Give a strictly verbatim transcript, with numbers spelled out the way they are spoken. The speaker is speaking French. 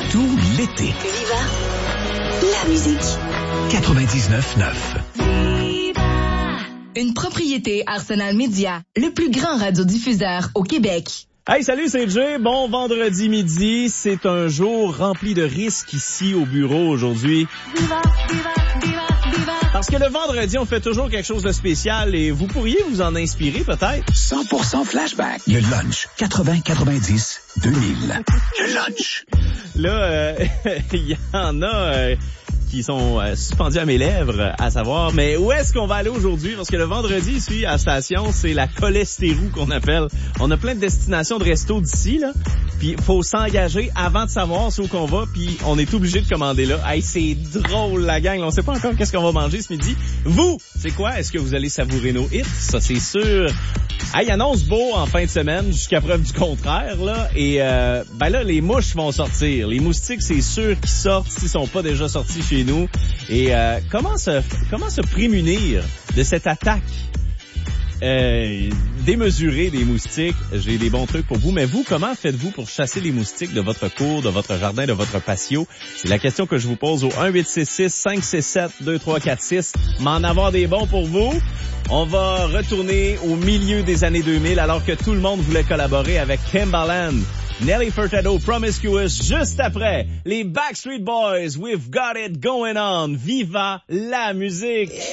tout l'été. Viva la musique. quatre-vingt-dix-neuf neuf. Une propriété Arsenal Média, le plus grand radiodiffuseur au Québec. Hey, salut, c'est Jay. Bon vendredi midi. C'est un jour rempli de risques ici au bureau aujourd'hui. Viva, viva, viva, viva. Parce que le vendredi, on fait toujours quelque chose de spécial et vous pourriez vous en inspirer peut-être. cent pour cent flashback. Le lunch. quatre-vingts quatre-vingt-dix deux mille. Le lunch. Là, il euh, y en a... Euh, qui sont euh, suspendus à mes lèvres, à savoir, mais où est-ce qu'on va aller aujourd'hui? Parce que le vendredi, ici, à la station, c'est la cholestérou qu'on appelle. On a plein de destinations de resto d'ici, là, puis il faut s'engager avant de savoir où qu'on va, puis on est obligé de commander là. Hey, c'est drôle, la gang, là. On sait pas encore qu'est-ce qu'on va manger ce midi. Vous, c'est quoi? Est-ce que vous allez savourer nos hits? Ça, c'est sûr. Hey, il annonce beau en fin de semaine, jusqu'à preuve du contraire, là, et euh, ben là, les mouches vont sortir. Les moustiques, c'est sûr qu'ils sortent s'ils sont pas déjà sortis chez nous. Et euh, comment se comment se prémunir de cette attaque euh, démesurée des moustiques? J'ai des bons trucs pour vous, mais vous, comment faites-vous pour chasser les moustiques de votre cour, de votre jardin, de votre patio? C'est la question que je vous pose au un huit six six cinq six sept deux trois quatre six. M'en avoir des bons pour vous. On va retourner au milieu des années deux mille alors que tout le monde voulait collaborer avec Timbaland. Nelly Furtado, Promiscuous, juste après, les Backstreet Boys, We've Got It Going On. Viva la musique!